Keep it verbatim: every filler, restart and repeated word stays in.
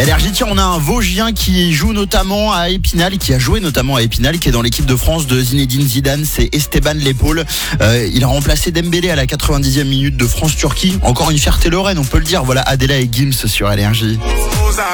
Énergie, tiens, on a un Vosgien qui joue notamment à Épinal, qui a joué notamment à Épinal, qui est dans l'équipe de France de Zinedine Zidane, c'est Esteban L'épaule. Euh, il a remplacé Dembélé à la quatre-vingt-dixième minute de France-Turquie. Encore une fierté lorraine, on peut le dire. Voilà Adela et Gims sur Énergie.